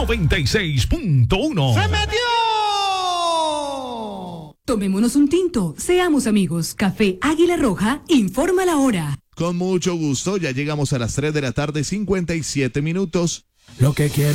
96.1. ¡Se metió! Tomémonos un tinto, seamos amigos. Café Águila Roja informa la hora. Con mucho gusto, ya llegamos a las 3 de la tarde, 57 minutos. Lo que quiero